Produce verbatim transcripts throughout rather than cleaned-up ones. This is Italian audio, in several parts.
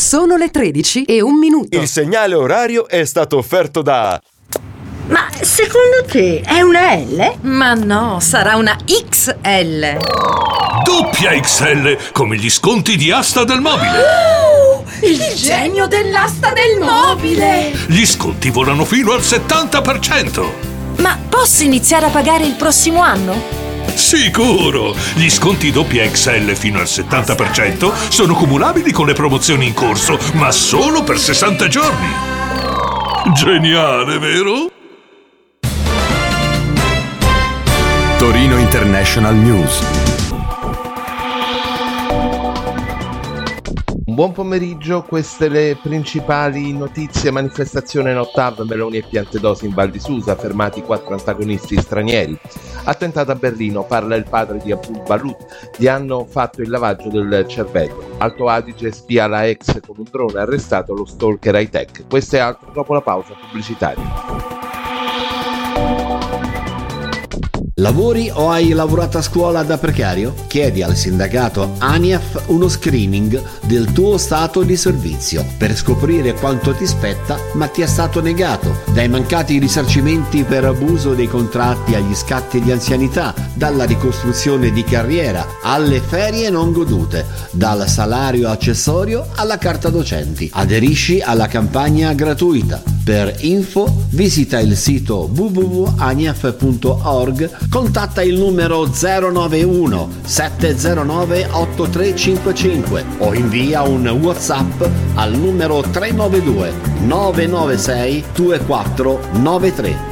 Sono le tredici e un minuto. Il segnale orario è stato offerto da... Ma secondo te è una L? Ma no, sarà una X L. Doppia X L, come gli sconti di Asta del Mobile. Oh, il, il genio dell'asta del mobile. Gli sconti volano fino al settanta per cento. Ma posso iniziare a pagare il prossimo anno? Sicuro! Gli sconti doppia X L fino al settanta per cento sono cumulabili con le promozioni in corso, ma solo per sessanta giorni. Geniale, vero? Torino International News. Buon pomeriggio, queste le principali notizie. Manifestazione no T A V, Meloni e Piantedosi in Val di Susa, fermati quattro antagonisti stranieri. Attentato a Berlino, parla il padre di Abdul Balut, gli hanno fatto il lavaggio del cervello. Alto Adige spia la ex con un drone, arrestato lo stalker high tech. Questo e altro dopo la pausa pubblicitaria. Lavori o hai lavorato a scuola da precario? Chiedi al sindacato ANIAF uno screening del tuo stato di servizio per scoprire quanto ti spetta ma ti è stato negato, dai mancati risarcimenti per abuso dei contratti agli scatti di anzianità, dalla ricostruzione di carriera alle ferie non godute, dal salario accessorio alla carta docenti. Aderisci alla campagna gratuita. Per info visita il sito w w w punto aniaf punto org, contatta il numero zero nove uno sette zero nove otto tre cinque cinque o invia un WhatsApp al numero tre nove due nove nove sei due quattro nove tre.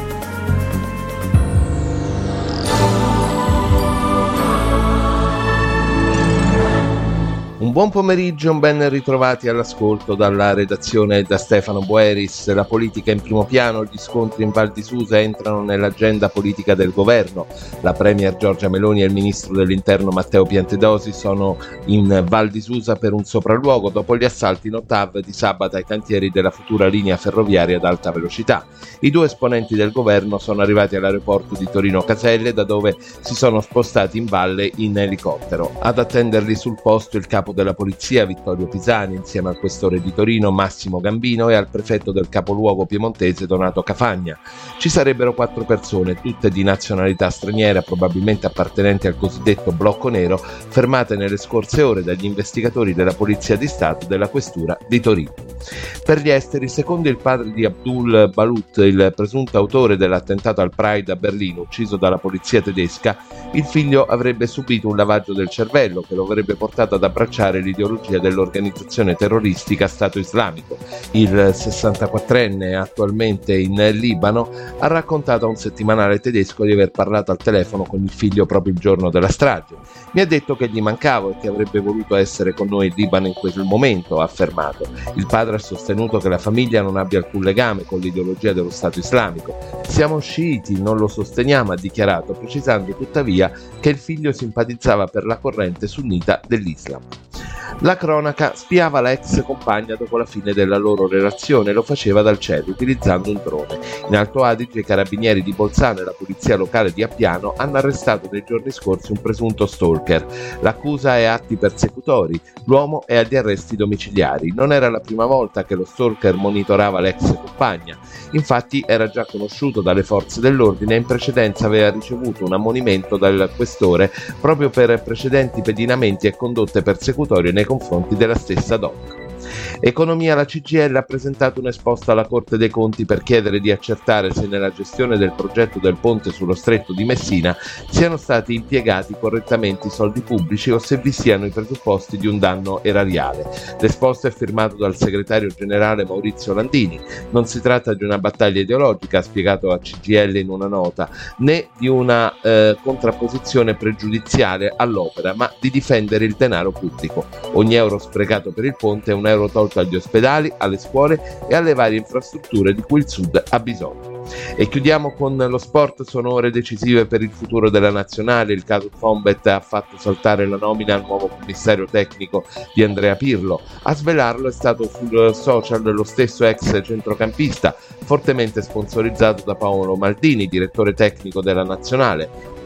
Un buon pomeriggio, un ben ritrovati all'ascolto dalla redazione da Stefano Boeris. La politica in primo piano, gli scontri in Val di Susa entrano nell'agenda politica del governo. La premier Giorgia Meloni e il ministro dell'interno Matteo Piantedosi sono in Val di Susa per un sopralluogo dopo gli assalti no T A V di sabato ai cantieri della futura linea ferroviaria ad alta velocità. I due esponenti del governo sono arrivati all'aeroporto di Torino Caselle, da dove si sono spostati in valle in elicottero. Ad attenderli sul posto il capo della polizia Vittorio Pisani, insieme al questore di Torino Massimo Gambino e al prefetto del capoluogo piemontese Donato Cafagna. Ci sarebbero quattro persone, tutte di nazionalità straniera, probabilmente appartenenti al cosiddetto blocco nero, fermate nelle scorse ore dagli investigatori della Polizia di Stato della Questura di Torino. Per gli esteri, secondo il padre di Abdul Balut, il presunto autore dell'attentato al Pride a Berlino, ucciso dalla polizia tedesca, il figlio avrebbe subito un lavaggio del cervello che lo avrebbe portato ad abbracciare l'ideologia dell'organizzazione terroristica Stato Islamico. Il sessantaquattrenne, attualmente in Libano, ha raccontato a un settimanale tedesco di aver parlato al telefono con il figlio proprio il giorno della strage. Mi ha detto che gli mancavo e che avrebbe voluto essere con noi in Libano in quel momento, ha affermato. Il padre ha sostenuto che la famiglia non abbia alcun legame con l'ideologia dello Stato Islamico. Siamo sciiti, non lo sosteniamo, ha dichiarato, precisando tuttavia che il figlio simpatizzava per la corrente sunnita dell'Islam. La cronaca spiava la ex compagna dopo la fine della loro relazione e lo faceva dal cielo utilizzando un drone. In Alto Adige i carabinieri di Bolzano e la polizia locale di Appiano hanno arrestato nei giorni scorsi un presunto stalker. L'accusa è atti persecutori, l'uomo è agli arresti domiciliari. Non era la prima volta che lo stalker monitorava l'ex compagna, infatti era già conosciuto dalle forze dell'ordine e in precedenza aveva ricevuto un ammonimento dal questore proprio per precedenti pedinamenti e condotte persecutorie nei confronti della stessa donna. Economia. La C G I L ha presentato un esposto alla Corte dei Conti per chiedere di accertare se nella gestione del progetto del ponte sullo Stretto di Messina siano stati impiegati correttamente i soldi pubblici o se vi siano i presupposti di un danno erariale. L'esposto è firmato dal segretario generale Maurizio Landini. Non si tratta di una battaglia ideologica, ha spiegato a C G I L in una nota, né di una eh, contrapposizione pregiudiziale all'opera, ma di difendere il denaro pubblico. Ogni euro sprecato per il ponte è un euro tolto agli ospedali, alle scuole e alle varie infrastrutture di cui il Sud ha bisogno. E chiudiamo con lo sport. Sono ore decisive per il futuro della nazionale. Il caso Fonbet ha fatto saltare la nomina al nuovo commissario tecnico di Andrea Pirlo. A svelarlo è stato sul social lo stesso ex centrocampista, fortemente sponsorizzato da Paolo Maldini, direttore tecnico della nazionale.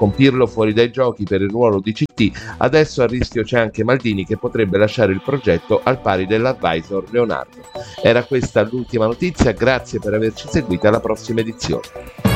Con Pirlo fuori dai giochi per il ruolo di C T, adesso a rischio c'è anche Maldini che potrebbe lasciare il progetto al pari dell'advisor Leonardo. Era questa l'ultima notizia, grazie per averci seguito, alla prossima edizione.